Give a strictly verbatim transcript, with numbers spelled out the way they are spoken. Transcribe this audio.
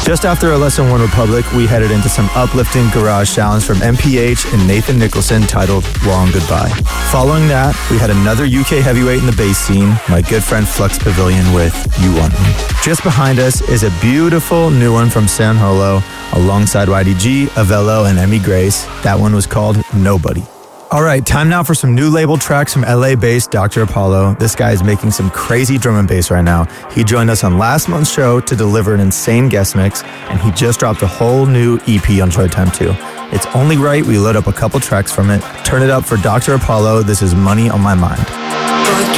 Just after A Lesson One Republic, we headed into some uplifting garage sounds from M P H and Nathan Nicholson titled Long Goodbye. Following that, we had another U K heavyweight in the bass scene, my good friend Flux Pavilion with You Want Me. Just behind us is a beautiful new one from San Holo, alongside Y D G, Avello, and Emmy Grace. That one was called Nobody. All right, time now for some new label tracks from L A-based Doctor Apollo. This guy is making some crazy drum and bass right now. He joined us on last month's show to deliver an insane guest mix, and he just dropped a whole new E P on Troy Time two. It's only right we load up a couple tracks from it. Turn it up for Doctor Apollo. This is Money on My Mind.